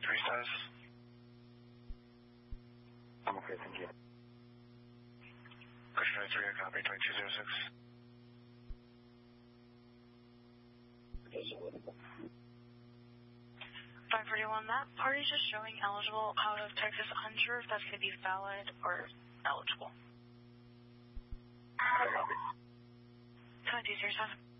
523 status? I'm okay, thank you. Question 3, I copy 2206. 541, that party's just showing eligible out of Texas. Unsure if that's going to be valid or eligible. I copy. 2207.